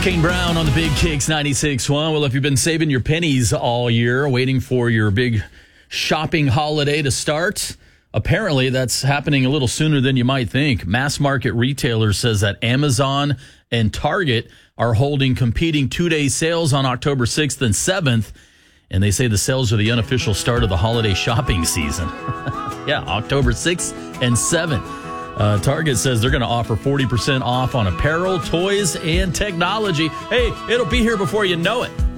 Kane Brown on the Big Kicks 96.1. Well, if you've been saving your pennies all year, waiting for your big shopping holiday to start, apparently that's happening a little sooner than you might think. Mass market retailer says that Amazon and Target are holding competing two-day sales on October 6th and 7th, and they say the sales are the unofficial start of the holiday shopping season. Yeah, October 6th and 7th. Target says they're going to offer 40% off on apparel, toys, and technology. Hey, it'll be here before you know it.